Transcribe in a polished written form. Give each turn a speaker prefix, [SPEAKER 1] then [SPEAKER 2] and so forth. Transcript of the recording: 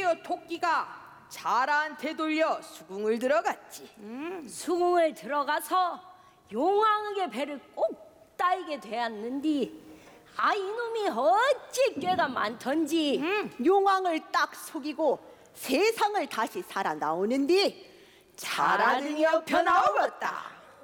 [SPEAKER 1] 드디어 토끼가 자라한테 돌려 수궁을 들어갔지.
[SPEAKER 2] 수궁을 들어가서 용왕에게 배를 꼭 따이게 되었는디 이놈이 어찌 꾀가 많던지.
[SPEAKER 3] 용왕을 딱 속이고 세상을 다시 살아 나오는디
[SPEAKER 1] 자라능이 엎혀 나오겠다.